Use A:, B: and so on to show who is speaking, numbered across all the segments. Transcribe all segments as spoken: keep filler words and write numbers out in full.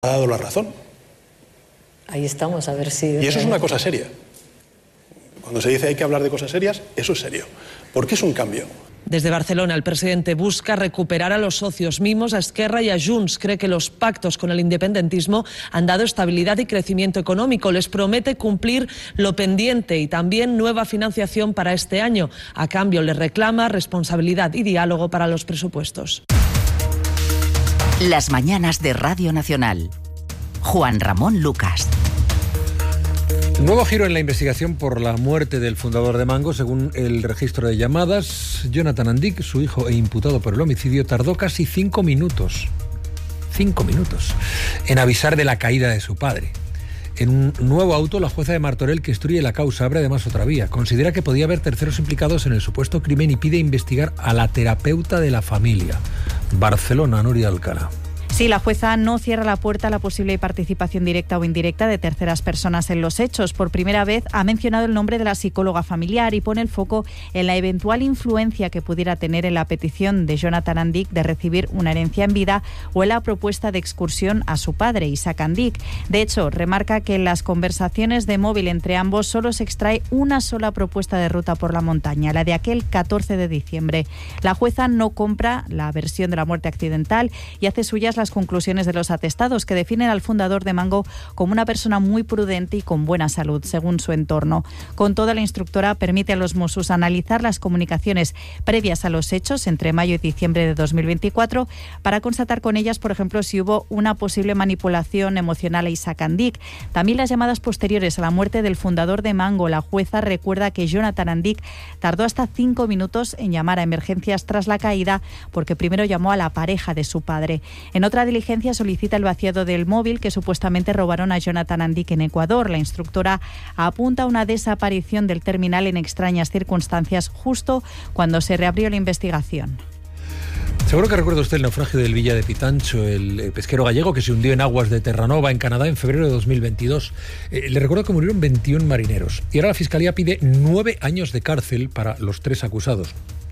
A: ha dado la razón.
B: Ahí estamos, a ver si...
A: Y eso es una cosa seria. Cuando se dice hay que hablar de cosas serias, eso es serio. Porque es un cambio.
C: Desde Barcelona, el presidente busca recuperar a los socios mimos, a Esquerra y a Junts. Cree que los pactos con el independentismo han dado estabilidad y crecimiento económico. Les promete cumplir lo pendiente y también nueva financiación para este año. A cambio, les reclama responsabilidad y diálogo para los presupuestos.
D: Las mañanas de Radio Nacional. Juan Ramón Lucas.
E: Nuevo giro en la investigación por la muerte del fundador de Mango. Según el registro de llamadas, Jonathan Andic, su hijo e imputado por el homicidio, tardó casi cinco minutos, cinco minutos, en avisar de la caída de su padre. En un nuevo auto, la jueza de Martorell, que instruye la causa, abre además otra vía. Considera que podía haber terceros implicados en el supuesto crimen y pide investigar a la terapeuta de la familia. Barcelona, Nuria Alcalá.
F: Sí, la jueza no cierra la puerta a la posible participación directa o indirecta de terceras personas en los hechos. Por primera vez ha mencionado el nombre de la psicóloga familiar y pone el foco en la eventual influencia que pudiera tener en la petición de Jonathan Andic de recibir una herencia en vida o en la propuesta de excursión a su padre, Isaac Andic. De hecho, remarca que en las conversaciones de móvil entre ambos solo se extrae una sola propuesta de ruta por la montaña, la de aquel catorce de diciembre. La jueza no compra la versión de la muerte accidental y hace suyas las conclusiones de los atestados, que definen al fundador de Mango como una persona muy prudente y con buena salud, según su entorno. Con todo, la instructora permite a los Mossos analizar las comunicaciones previas a los hechos entre mayo y diciembre de dos mil veinticuatro para constatar con ellas, por ejemplo, si hubo una posible manipulación emocional a Isaac Andic. También las llamadas posteriores a la muerte del fundador de Mango. La jueza recuerda que Jonathan Andic tardó hasta cinco minutos en llamar a emergencias tras la caída, porque primero llamó a la pareja de su padre. En otra diligencia solicita el vaciado del móvil que supuestamente robaron a Jonathan Andic en Ecuador. La instructora apunta a una desaparición del terminal en extrañas circunstancias justo cuando se reabrió la investigación.
E: Seguro que recuerda usted el naufragio del Villa de Pitancho, el pesquero gallego que se hundió en aguas de Terranova, en Canadá, en febrero de dos mil veintidós. Eh, le recuerdo que murieron veintiún marineros y ahora la Fiscalía pide nueve años de cárcel para los tres acusados.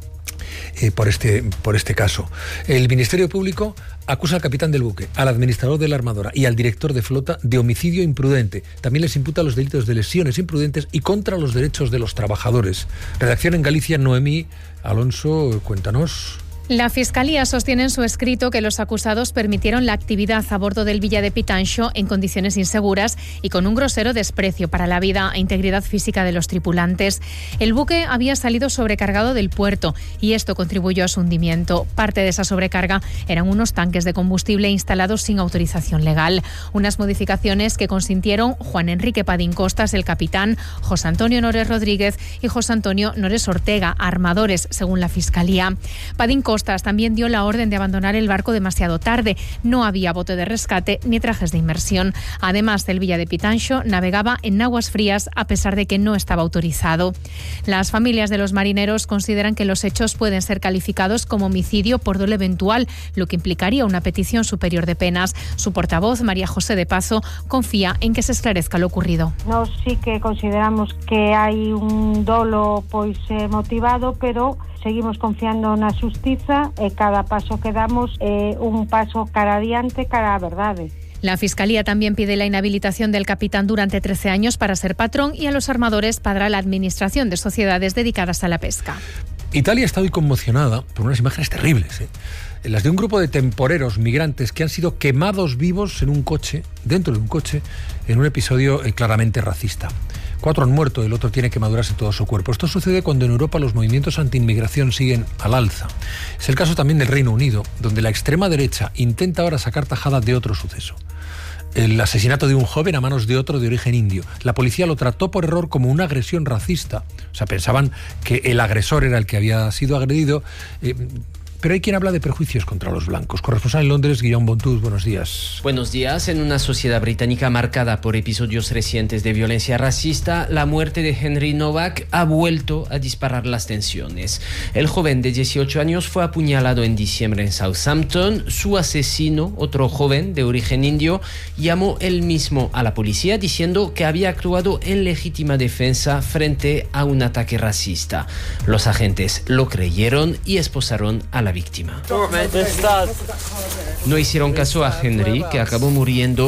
E: Eh, por, este, por este caso. El Ministerio Público acusa al capitán del buque, al administrador de la armadora y al director de flota de homicidio imprudente. También les imputa los delitos de lesiones imprudentes y contra los derechos de los trabajadores. Redacción en Galicia, Noemí Alonso, cuéntanos.
G: La Fiscalía sostiene en su escrito que los acusados permitieron la actividad a bordo del Villa de Pitancho en condiciones inseguras y con un grosero desprecio para la vida e integridad física de los tripulantes. El buque había salido sobrecargado del puerto y esto contribuyó a su hundimiento. Parte de esa sobrecarga eran unos tanques de combustible instalados sin autorización legal. Unas modificaciones que consintieron Juan Enrique Padín Costas, el capitán, José Antonio Nores Rodríguez y José Antonio Nores Ortega, armadores, según la Fiscalía. Padín Costas también dio la orden de abandonar el barco demasiado tarde. No había bote de rescate ni trajes de inmersión. Además, el Villa de Pitancho navegaba en aguas frías a pesar de que no estaba autorizado. Las familias de los marineros consideran que los hechos pueden ser calificados como homicidio por dolo eventual, lo que implicaría una petición superior de penas. Su portavoz, María José de Pazo, confía en que se esclarezca lo ocurrido.
H: Nós sí que consideramos que hai un dolo pois eh, motivado, pero seguimos confiando na xustiza e cada paso que damos é un paso cara adiante, cara á verdade.
G: La Fiscalía también pide la inhabilitación del capitán durante trece años para ser patrón y a los armadores para la administración de sociedades dedicadas a la pesca.
E: Italia está hoy conmocionada por unas imágenes terribles, ¿eh? Las de un grupo de temporeros migrantes que han sido quemados vivos en un coche, dentro de un coche, en un episodio eh, claramente racista. Cuatro han muerto, el otro tiene quemaduras en todo su cuerpo. Esto sucede cuando en Europa los movimientos anti-inmigración siguen al alza. Es el caso también del Reino Unido, donde la extrema derecha intenta ahora sacar tajada de otro suceso. El asesinato de un joven a manos de otro de origen indio. La policía lo trató por error como una agresión racista. O sea, pensaban que el agresor era el que había sido agredido. Eh, Pero hay quien habla de prejuicios contra los blancos. Corresponsal en Londres, Guillaume Bontuz, buenos días.
I: Buenos días. En una sociedad británica marcada por episodios recientes de violencia racista, la muerte de Henry Novak ha vuelto a disparar las tensiones. El joven de dieciocho años fue apuñalado en diciembre en Southampton. Su asesino, otro joven de origen indio, llamó él mismo a la policía diciendo que había actuado en legítima defensa frente a un ataque racista. Los agentes lo creyeron y esposaron a la la víctima. No hicieron caso a Henry, que acabó muriendo